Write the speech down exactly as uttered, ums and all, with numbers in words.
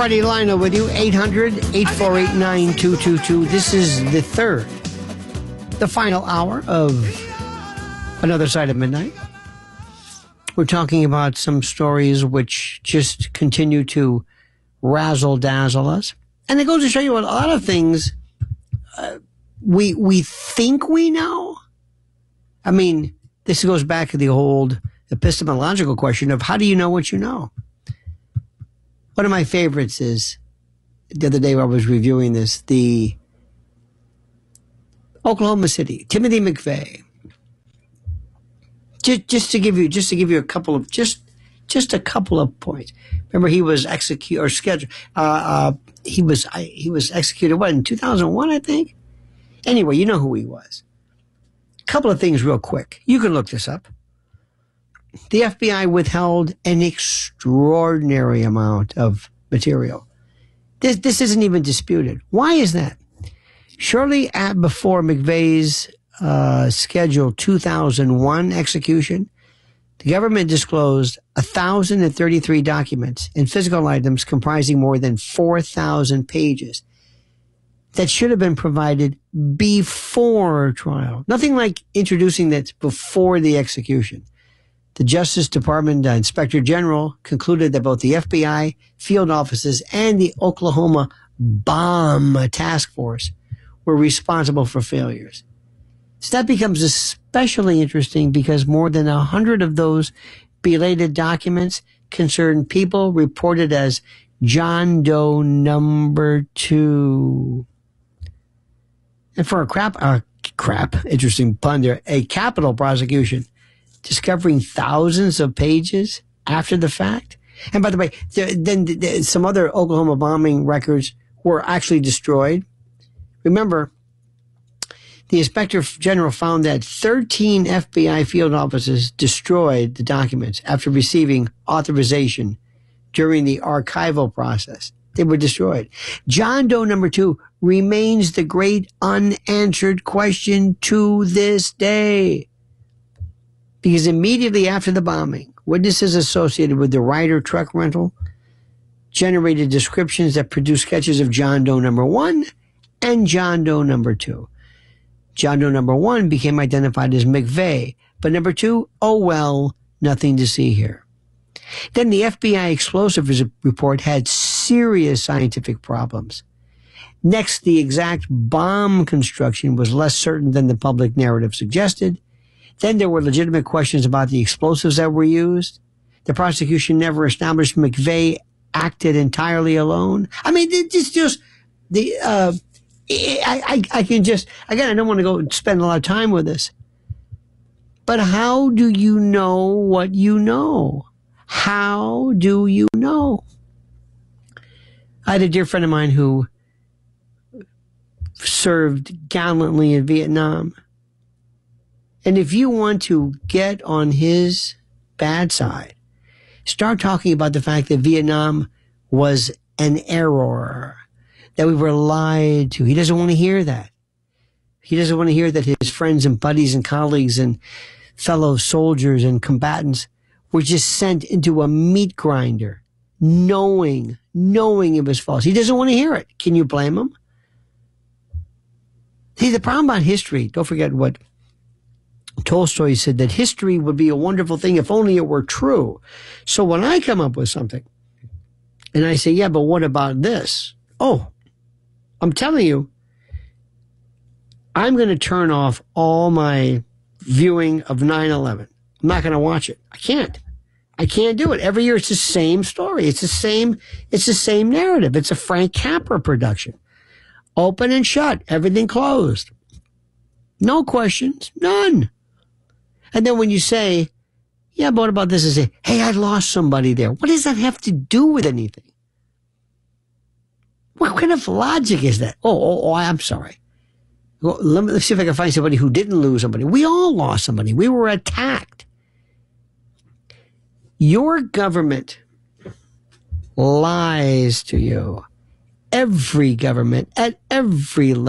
righty, Lionel with you, eight hundred, eight four eight, nine two two two. This is the third, the final hour of Another Side of Midnight. We're talking about some stories which just continue to razzle-dazzle us. And it goes to show you a lot of things uh, we we think we know. I mean, this goes back to the old epistemological question of how do you know what you know? One of my favorites is, the other day I was reviewing this, the Oklahoma City, Timothy McVeigh. Just, just to give you, just to give you a couple of, just, just a couple of points. Remember, he was executed or scheduled. Uh, uh, he was, I, he was executed. What, in two thousand one, I think. Anyway, you know who he was. A couple of things, real quick. You can look this up. The F B I withheld an extraordinary amount of material. This, this isn't even disputed. Why is that? Shortly at, before McVeigh's uh, scheduled two thousand one execution, the government disclosed one thousand thirty-three documents and physical items comprising more than four thousand pages that should have been provided before trial. Nothing like introducing that before the execution. The Justice Department uh, Inspector General concluded that both the F B I field offices and the Oklahoma Bomb Task Force were responsible for failures. So that becomes especially interesting because more than a hundred of those belated documents concern people reported as John Doe number two. And for a crap, uh, crap, interesting pun there, a capital prosecution, discovering thousands of pages after the fact. And by the way, there, then there, some other Oklahoma bombing records were actually destroyed. Remember, the Inspector General found that thirteen F B I field offices destroyed the documents after receiving authorization during the archival process. They were destroyed. John Doe number two remains the great unanswered question to this day. Because immediately after the bombing, witnesses associated with the Ryder truck rental generated descriptions that produced sketches of John Doe number one and John Doe number two. John Doe number one became identified as McVeigh, but number two, oh well, nothing to see here. Then the F B I explosives report had serious scientific problems. Next, the exact bomb construction was less certain than the public narrative suggested. Then there were legitimate questions about the explosives that were used. The prosecution never established McVeigh acted entirely alone. I mean, it's just the, uh, I, I, I can just, again, I don't want to go spend a lot of time with this. But how do you know what you know? How do you know? I had a dear friend of mine who served gallantly in Vietnam. And if you want to get on his bad side, start talking about the fact that Vietnam was an error, that we were lied to. He doesn't want to hear that. He doesn't want to hear that his friends and buddies and colleagues and fellow soldiers and combatants were just sent into a meat grinder, knowing, knowing it was false. He doesn't want to hear it. Can you blame him? See, the problem about history, don't forget what Tolstoy said, that history would be a wonderful thing if only it were true. So when I come up with something and I say, yeah, but what about this? Oh, I'm telling you, I'm going to turn off all my viewing of nine eleven. I'm not going to watch it. I can't. I can't do it. Every year it's the same story. It's the same, it's the same narrative. It's a Frank Capra production. Open and shut. Everything closed. No questions. None. And then when you say, yeah, but what about this? And say, hey, I lost somebody there. What does that have to do with anything? What kind of logic is that? Oh, oh, oh I'm sorry. Well, let me, let's see if I can find somebody who didn't lose somebody. We all lost somebody. We were attacked. Your government lies to you. Every government at every level